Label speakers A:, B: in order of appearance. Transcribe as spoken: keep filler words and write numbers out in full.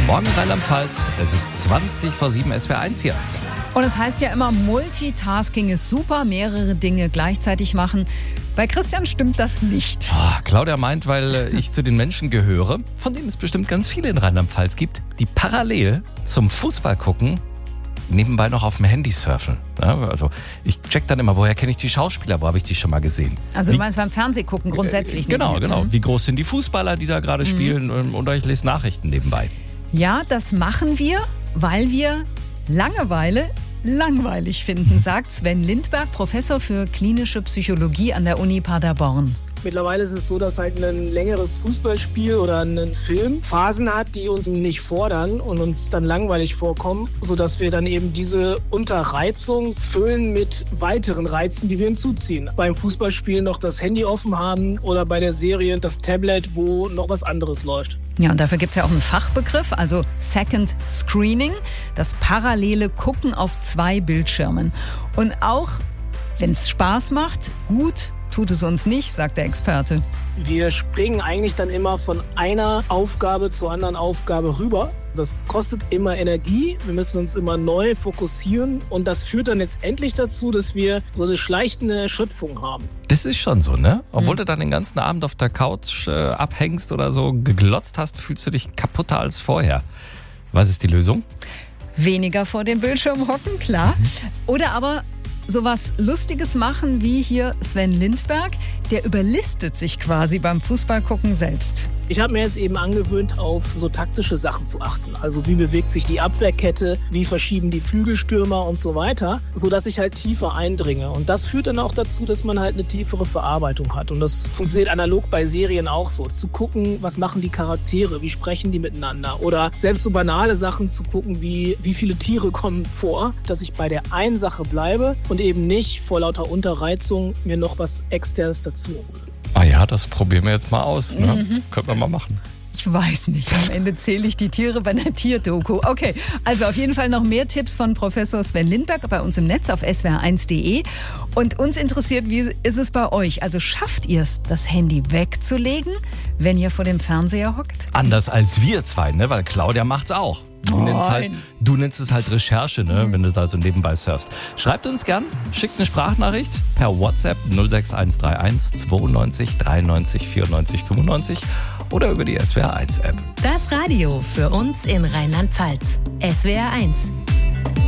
A: Morgen Rheinland-Pfalz, es ist zwanzig vor sieben, S W R eins hier.
B: Und es heißt ja immer, Multitasking ist super, mehrere Dinge gleichzeitig machen. Bei Christian stimmt das nicht.
A: Oh, Claudia meint, weil ich zu den Menschen gehöre, von denen es bestimmt ganz viele in Rheinland-Pfalz gibt, die parallel zum Fußball gucken, nebenbei noch auf dem Handy surfen. Ja, also ich check dann immer, woher kenne ich die Schauspieler, wo habe ich die schon mal gesehen.
B: Also
A: Wie,
B: du meinst beim Fernsehgucken grundsätzlich
A: äh, Genau,
B: nicht.
A: genau.
B: Mhm.
A: Wie groß sind die Fußballer, die da gerade mhm. spielen? Oder ich lese Nachrichten nebenbei.
B: Ja, das machen wir, weil wir Langeweile langweilig finden, sagt Sven Lindberg, Professor für klinische Psychologie an der Uni Paderborn.
C: Mittlerweile ist es so, dass halt ein längeres Fußballspiel oder ein Film Phasen hat, die uns nicht fordern und uns dann langweilig vorkommen, sodass wir dann eben diese Unterreizung füllen mit weiteren Reizen, die wir hinzuziehen. Beim Fußballspiel noch das Handy offen haben oder bei der Serie das Tablet, wo noch was anderes läuft.
B: Ja, und dafür gibt es ja auch einen Fachbegriff, also Second Screening, das parallele Gucken auf zwei Bildschirmen. Und auch wenn es Spaß macht, gut tut es uns nicht, sagt der Experte.
C: Wir springen eigentlich dann immer von einer Aufgabe zur anderen Aufgabe rüber. Das kostet immer Energie, wir müssen uns immer neu fokussieren und das führt dann letztendlich dazu, dass wir so eine schleichende Erschöpfung haben.
A: Das ist schon so, ne? Obwohl
B: mhm.
A: du dann den ganzen Abend auf der Couch äh, abhängst oder so geglotzt hast, fühlst du dich kaputter als vorher. Was ist die Lösung?
B: Weniger vor dem Bildschirm hocken, klar. Mhm. Oder aber sowas Lustiges machen wie hier Sven Lindberg, der überlistet sich quasi beim Fußballgucken selbst.
C: Ich habe mir jetzt eben angewöhnt, auf so taktische Sachen zu achten. Also wie bewegt sich die Abwehrkette, wie verschieben die Flügelstürmer und so weiter, sodass ich halt tiefer eindringe. Und das führt dann auch dazu, dass man halt eine tiefere Verarbeitung hat. Und das funktioniert analog bei Serien auch so. Zu gucken, was machen die Charaktere, wie sprechen die miteinander. Oder selbst so banale Sachen zu gucken, wie, wie viele Tiere kommen vor, dass ich bei der einen Sache bleibe und eben nicht vor lauter Unterreizung mir noch was Externes dazu hole.
A: Ah ja, das probieren wir jetzt mal aus. Ne?
B: Mhm.
A: Können wir mal machen.
B: Ich weiß nicht. Am Ende zähle ich die Tiere bei einer Tierdoku. Okay, also auf jeden Fall noch mehr Tipps von Professor Sven Lindberg bei uns im Netz auf S W R eins punkt de. Und uns interessiert, wie ist es bei euch? Also schafft ihr es, das Handy wegzulegen, wenn ihr vor dem Fernseher hockt?
A: Anders als wir zwei, ne? Weil Claudia macht's auch. Du nennst, halt, du nennst es halt Recherche, ne? Wenn du da so nebenbei surfst. Schreibt uns gern, schickt eine Sprachnachricht per WhatsApp null sechs eins drei eins zweiundneunzig dreiundneunzig vierundneunzig fünfundneunzig oder über die S W R eins App.
D: Das Radio für uns in Rheinland-Pfalz. S W R eins.